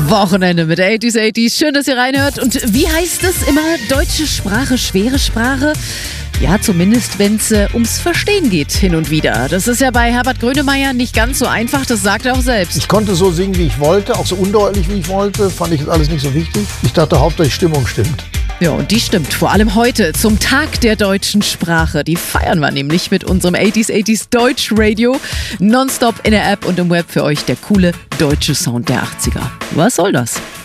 Wochenende mit 80s. Schön, dass ihr reinhört. Und wie heißt es immer? Deutsche Sprache, schwere Sprache? Ja, zumindest wenn es ums Verstehen geht hin und wieder. Das ist ja bei Herbert Grönemeyer nicht ganz so einfach, das sagt er auch selbst. Ich konnte so singen, wie ich wollte, auch so undeutlich, wie ich wollte. Fand ich jetzt alles nicht so wichtig. Ich dachte, hauptsächlich Stimmung stimmt. Ja, und die stimmt. Vor allem heute zum Tag der deutschen Sprache. Die feiern wir nämlich mit unserem 80s Deutsch Radio. Nonstop in der App und im Web für euch der coole deutsche Sound der 80er. Was soll das?